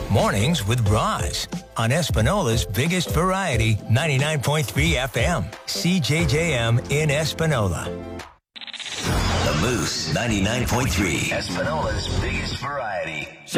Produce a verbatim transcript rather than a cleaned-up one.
Mornings with Roz on Espinola's biggest variety, ninety-nine point three F M, C J J M in Espinola. The Moose, ninety-nine point three, Espinola's biggest variety.